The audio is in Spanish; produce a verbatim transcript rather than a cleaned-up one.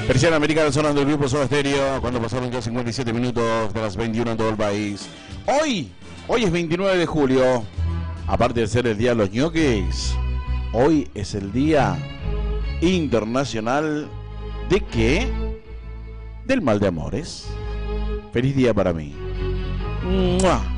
Persiana Americana sonando el grupo Soda Stereo cuando pasaron ya cincuenta y siete minutos de las veintiuna en todo el país. Hoy, hoy es veintinueve de julio. Aparte de ser el día de los ñoquis, hoy es el día internacional de ¿qué? Del mal de amores. Feliz día para mí. ¡Mua!